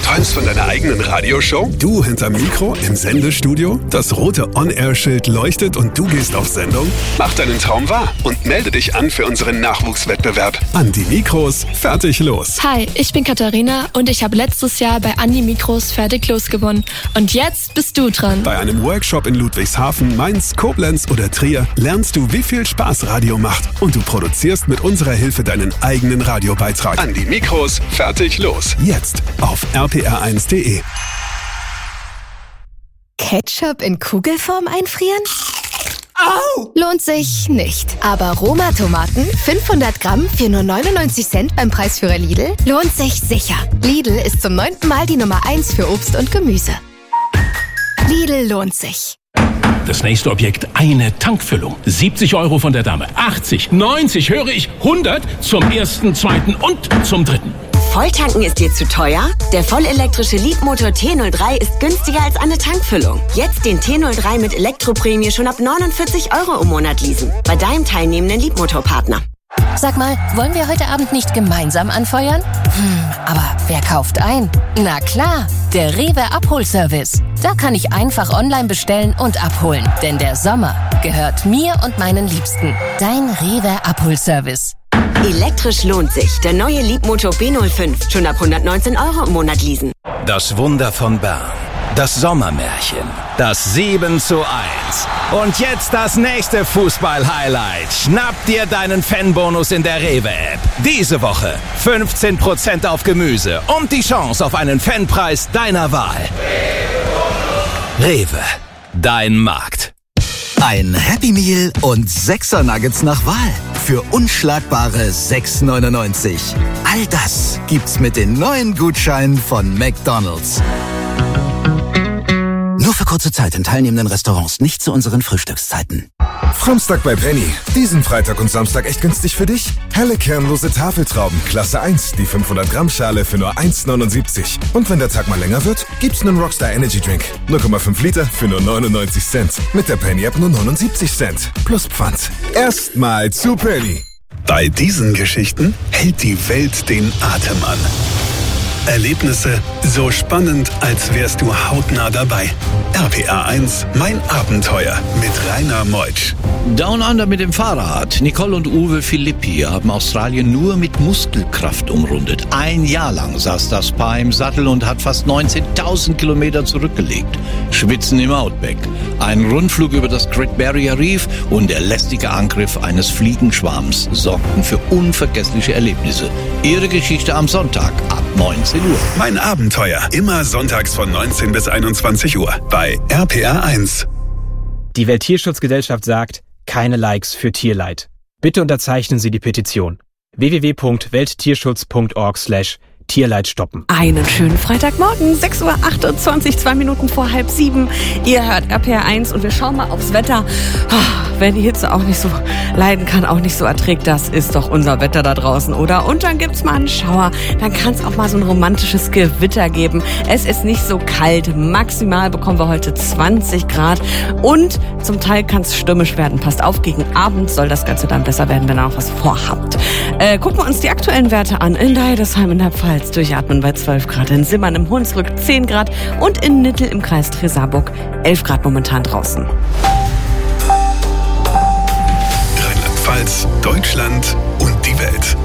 träumst von deiner eigenen Radioshow? Du hinterm Mikro im Sendestudio? Das rote On-Air-Schild leuchtet und du gehst auf Sendung? Mach deinen Traum wahr und melde dich an für unseren Nachwuchswettbewerb. An die Mikros, fertig, los. Hi, ich bin Katharina und ich habe letztes Jahr bei Andi Mikros fertig los gewonnen. Und jetzt bist du dran. Bei einem Workshop in Ludwigshafen, Mainz, Koblenz oder Trier lernst du, wie viel Spaß Radio macht. Und du produzierst mit unserer Hilfe deinen eigenen Radiobeitrag. An die Mikros, fertig, los. Jetzt auf rpr1.de. Ketchup in Kugelform einfrieren? Au! Lohnt sich nicht. Aber Roma-Tomaten, 500 Gramm für nur 99 Cent beim Preisführer Lidl, lohnt sich sicher. Lidl ist zum 9. Mal die Nummer 1 für Obst und Gemüse. Lidl lohnt sich. Das nächste Objekt, eine Tankfüllung. 70 € von der Dame, 80, 90, höre ich, 100 zum ersten, zweiten und zum dritten. Volltanken ist dir zu teuer? Der vollelektrische Leadmotor T03 ist günstiger als eine Tankfüllung. Jetzt den T03 mit Elektroprämie schon ab 49 € im Monat leasen. Bei deinem teilnehmenden Leadmotorpartner. Sag mal, wollen wir heute Abend nicht gemeinsam anfeuern? Aber wer kauft ein? Na klar, der Rewe Abholservice. Da kann ich einfach online bestellen und abholen. Denn der Sommer gehört mir und meinen Liebsten. Dein Rewe Abholservice. Elektrisch lohnt sich. Der neue Leadmotor B05. Schon ab 119 € im Monat leasen. Das Wunder von Bern. Das Sommermärchen. Das 7:1. Und jetzt das nächste Fußball-Highlight. Schnapp dir deinen Fanbonus in der Rewe-App. Diese Woche 15% auf Gemüse und die Chance auf einen Fanpreis deiner Wahl. Rewe. Dein Markt. Ein Happy Meal und 6er Nuggets nach Wahl. Für unschlagbare 6,99. All das gibt's mit den neuen Gutscheinen von McDonald's. Nur für kurze Zeit in teilnehmenden Restaurants, nicht zu unseren Frühstückszeiten. Fromstag bei Penny. Diesen Freitag und Samstag echt günstig für dich? Helle kernlose Tafeltrauben, Klasse 1, die 500 Gramm Schale für nur 1,79. Und wenn der Tag mal länger wird, gibt's einen Rockstar Energy Drink. 0,5 Liter für nur 99 Cent. Mit der Penny App nur 79 Cent. Plus Pfand. Erstmal zu Penny. Bei diesen Geschichten hält die Welt den Atem an. Erlebnisse so spannend, als wärst du hautnah dabei. RPR1, mein Abenteuer mit Rainer Meutsch. Down Under mit dem Fahrrad. Nicole und Uwe Filippi haben Australien nur mit Muskelkraft umrundet. 1 Jahr lang saß das Paar im Sattel und hat fast 19.000 Kilometer zurückgelegt. Schwitzen im Outback, ein Rundflug über das Great Barrier Reef und der lästige Angriff eines Fliegenschwarms sorgten für unvergessliche Erlebnisse. Ihre Geschichte am Sonntag ab 19 Uhr. Mein Abenteuer, immer sonntags von 19 bis 21 Uhr bei RPR1. Die Welttierschutzgesellschaft sagt, keine Likes für Tierleid. Bitte unterzeichnen Sie die Petition. www.welttierschutz.org/Tierleid stoppen. Einen schönen Freitagmorgen, 6:28 Uhr, 2 Minuten vor 6:30. Ihr hört RPR1 und wir schauen mal aufs Wetter. Wer die Hitze auch nicht so leiden kann, auch nicht so erträgt, das ist doch unser Wetter da draußen, oder? Und dann gibt's mal einen Schauer, dann kann es auch mal so ein romantisches Gewitter geben. Es ist nicht so kalt, maximal bekommen wir heute 20 Grad und zum Teil kann es stürmisch werden. Passt auf, gegen Abend soll das Ganze dann besser werden, wenn ihr noch was vorhabt. Gucken wir uns die aktuellen Werte an. In Deidesheim in der Pfalz durchatmen bei 12 Grad, in Simmern im Hunsrück 10 Grad und in Nittel im Kreis Tresa-Burg 11 Grad momentan draußen. Rheinland-Pfalz, Deutschland und die Welt.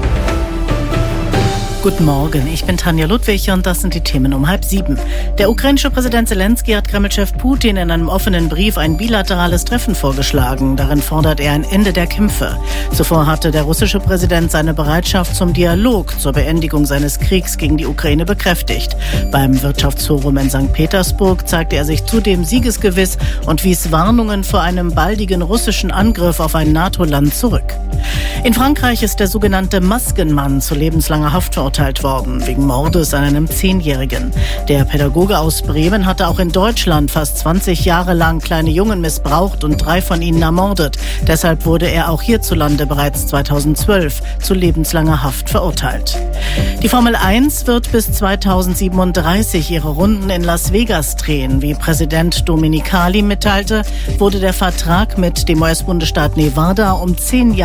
Guten Morgen, ich bin Tanja Ludwig und das sind die Themen um 6:30. Der ukrainische Präsident Zelensky hat Kreml-Chef Putin in einem offenen Brief ein bilaterales Treffen vorgeschlagen. Darin fordert er ein Ende der Kämpfe. Zuvor hatte der russische Präsident seine Bereitschaft zum Dialog zur Beendigung seines Kriegs gegen die Ukraine bekräftigt. Beim Wirtschaftsforum in St. Petersburg zeigte er sich zudem siegesgewiss und wies Warnungen vor einem baldigen russischen Angriff auf ein NATO-Land zurück. In Frankreich ist der sogenannte Maskenmann zu lebenslanger Haft verurteilt worden, wegen Mordes an einem 10-Jährigen. Der Pädagoge aus Bremen hatte auch in Deutschland fast 20 Jahre lang kleine Jungen missbraucht und 3 von ihnen ermordet. Deshalb wurde er auch hierzulande bereits 2012 zu lebenslanger Haft verurteilt. Die Formel 1 wird bis 2037 ihre Runden in Las Vegas drehen. Wie Präsident Dominicali mitteilte, wurde der Vertrag mit dem US-Bundesstaat Nevada um 10 Jahre